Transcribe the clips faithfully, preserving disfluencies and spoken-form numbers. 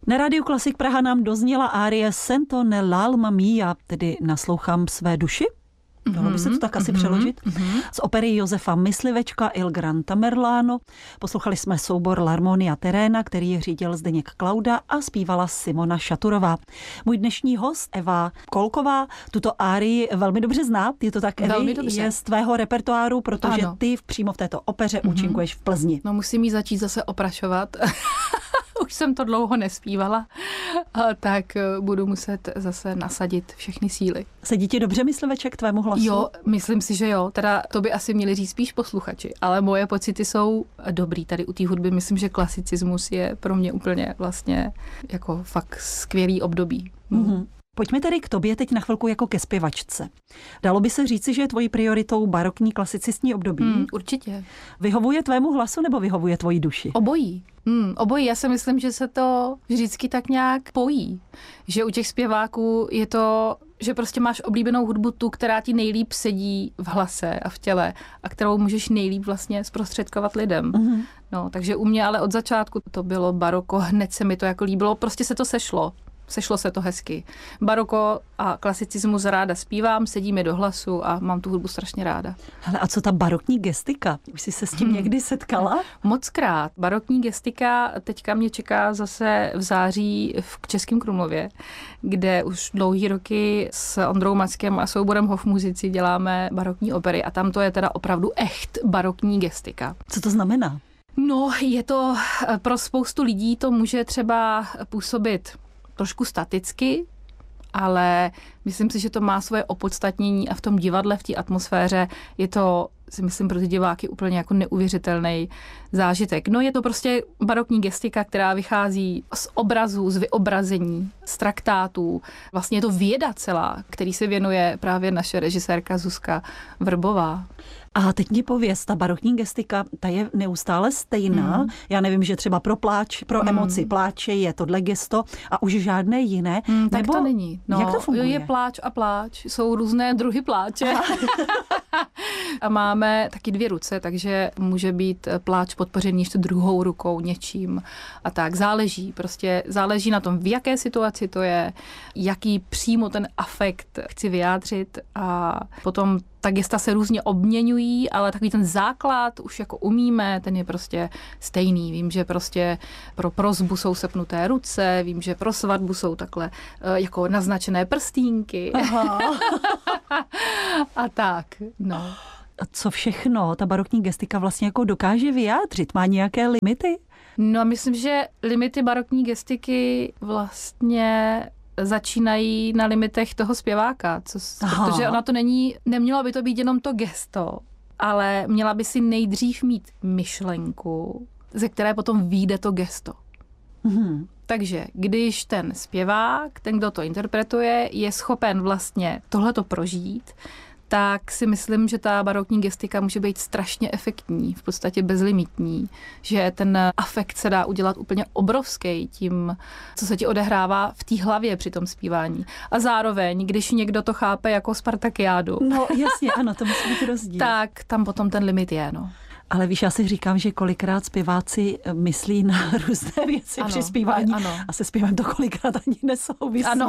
Na Rádiu Klasik Praha nám dozněla árie Sento nell'alma mia, tedy Naslouchám své duši. Dalo by se to tak asi mm-hmm. přeložit. Mm-hmm. Z opery Josefa Myslivečka Il Gran Tamerlano. Poslouchali jsme soubor L'Armonia Terrena, který řídil Zdeněk Klauda a zpívala Simona Šaturová. Můj dnešní host Eva Kolková tuto árii velmi dobře zná. Je to tak, Evi, je z tvého repertoáru, protože ano. ty přímo v této opeře mm-hmm. účinkuješ v Plzni. No musím jí začít zase oprašovat. Už jsem to dlouho nespívala, tak budu muset zase nasadit všechny síly. Sedí ti dobře Mysliveček tvému hlasu? Jo, myslím si, že jo. Teda to by asi měli říct spíš posluchači, ale moje pocity jsou dobrý tady u té hudby. Myslím, že klasicismus je pro mě úplně vlastně jako fakt skvělý období. Mm-hmm. Pojďme tedy k tobě teď na chvilku jako ke zpěvačce. Dalo by se říci, že je tvojí prioritou barokní klasicistní období? Mm, určitě. Vyhovuje tvému hlasu nebo vyhovuje tvojí duši? Obojí. Hmm, obojí. Já si myslím, že se to vždycky tak nějak pojí. Že u těch zpěváků je to, že prostě máš oblíbenou hudbu tu, která ti nejlíp sedí v hlase a v těle a kterou můžeš nejlíp vlastně zprostředkovat lidem. Mm-hmm. No, takže u mě ale od začátku to bylo baroko, hned se mi to jako líbilo, prostě se to sešlo. Sešlo se to hezky. Baroko a klasicismus ráda zpívám, sedí mi do hlasu a mám tu hudbu strašně ráda. Hele, a co ta barokní gestika? Už jsi se s tím hmm. někdy setkala? Mockrát. Barokní gestika teďka mě čeká zase v září v Českém Krumlově, kde už dlouhý roky s Ondrou Mackem a souborem Hofmuzici děláme barokní opery a tam to je teda opravdu echt barokní gestika. Co to znamená? No, je to pro spoustu lidí to může třeba působit trošku staticky, ale myslím si, že to má svoje opodstatnění a v tom divadle, v té atmosféře je to, si myslím, pro ty diváky úplně jako neuvěřitelný zážitek. No je to prostě barokní gestika, která vychází z obrazů, z vyobrazení, z traktátů. Vlastně je to věda celá, který se věnuje právě naše režisérka Zuzka Vrbová. A teď mě pověz, ta barokní gestika, ta je neustále stejná. Mm. Já nevím, že třeba pro pláč, pro mm. emoci pláče je tohle gesto a už žádné jiné. Mm, tak nebo to není. No, jak to funguje? Je pláč a pláč. Jsou různé druhy pláče. A máme taky dvě ruce, takže může být pláč podpořený ještě druhou rukou něčím. A tak záleží. Prostě záleží na tom, v jaké situaci to je, jaký přímo ten afekt chci vyjádřit a potom ta gesta se různě obměňují, ale takový ten základ už jako umíme, ten je prostě stejný. Vím, že prostě pro prosbu jsou sepnuté ruce, vím, že pro svatbu jsou takhle jako naznačené prstínky. Aha. A tak, no. Co všechno ta barokní gestika vlastně jako dokáže vyjádřit? Má nějaké limity? No, myslím, že limity barokní gestiky vlastně začínají na limitech toho zpěváka, co, protože ona to není, nemělo by to být jenom to gesto, ale měla by si nejdřív mít myšlenku, ze které potom vyjde to gesto. Mm-hmm. Takže když ten zpěvák, ten, kdo to interpretuje, je schopen vlastně tohleto prožít, tak si myslím, že ta barokní gestika může být strašně efektní, v podstatě bezlimitní, že ten afekt se dá udělat úplně obrovský tím, co se ti odehrává v té hlavě při tom zpívání. A zároveň, když někdo to chápe jako Spartakiádu. No jasně, ano, to musí být rozdíl. Tak tam potom ten limit je, no. Ale víš, já si říkám, že kolikrát zpěváci myslí na různé věci ano, při zpívání ano. a se zpěvem to kolikrát ani nesouvisí. Ano.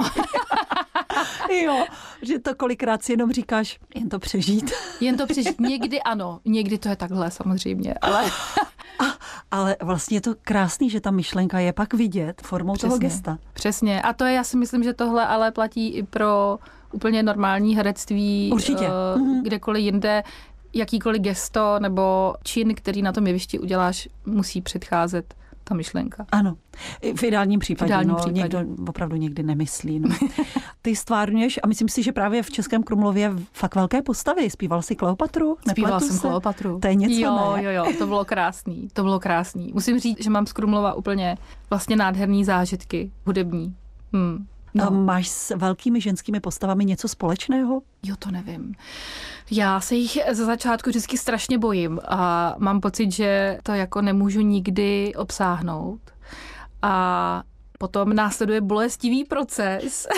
Jo, že to kolikrát si jenom říkáš, jen to přežít. Jen to přežít. Někdy ano, někdy to je takhle samozřejmě, ale... A, ale vlastně je to krásný, že ta myšlenka je pak vidět formou přesně, toho gesta. Přesně. A to je, já si myslím, že tohle ale platí i pro úplně normální herectví. Určitě. Uh, kdekoliv jinde. Jakýkoliv gesto nebo čin, který na tom jevišti uděláš, musí předcházet ta myšlenka. Ano, v ideálním případě. V ideálním no, případě. Někdo opravdu někdy nemyslí. No. Ty stvárňuješ a myslím si, že právě v Českém Krumlově fakt velké postavy. Zpíval jsi Kleopatru? Zpívala jsem se? Kleopatru. To je něco, jo, ne? Jo, jo, to bylo krásný. To bylo krásný. Musím říct, že mám z Krumlova úplně vlastně nádherný zážitky hudební. Hmm. No. Máš s velkými ženskými postavami něco společného? Jo, to nevím. Já se jich za začátku vždycky strašně bojím a mám pocit, že to jako nemůžu nikdy obsáhnout. A potom následuje bolestivý proces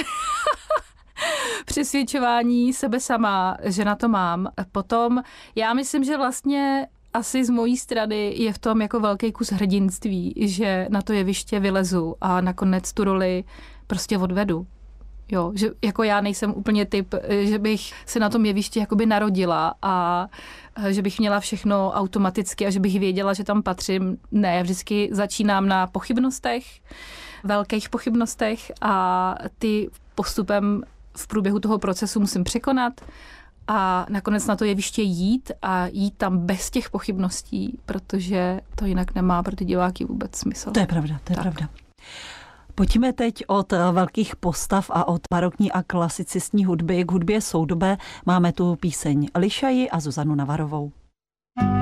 přesvědčování sebe sama, že na to mám. Potom já myslím, že vlastně asi z mojí strany je v tom jako velký kus hrdinství, že na to jeviště vylezu a nakonec tu roli prostě odvedu. Jo, že jako já nejsem úplně typ, že bych se na tom jevišti jakoby narodila a že bych měla všechno automaticky a že bych věděla, že tam patřím. Ne, já vždycky začínám na pochybnostech, velkých pochybnostech a ty postupem v průběhu toho procesu musím překonat a nakonec na to jeviště jít a jít tam bez těch pochybností, protože to jinak nemá pro ty diváky vůbec smysl. To je pravda, to je tak. pravda. Pojďme teď od velkých postav a od barokní a klasicistní hudby k hudbě soudobé. Máme tu píseň Lišaji a Zuzanu Navarovou.